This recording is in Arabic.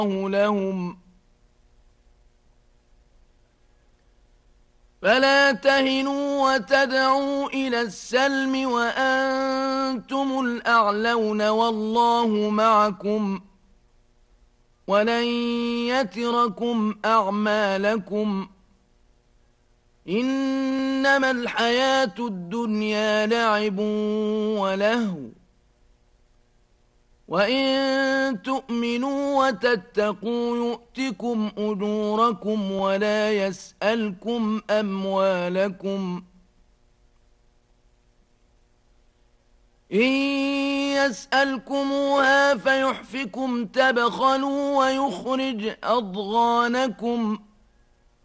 لهم فلا تهنوا وتدعوا إلى السلم وأنتم الأعلون والله معكم ولن يتركم أعمالكم إنما الحياة الدنيا لعب ولهو وإن تؤمنوا وتتقوا يؤتكم أجوركم ولا يسألكم أموالكم إن يسألكموها فيحفكم تبخلوا ويخرج أضغانكم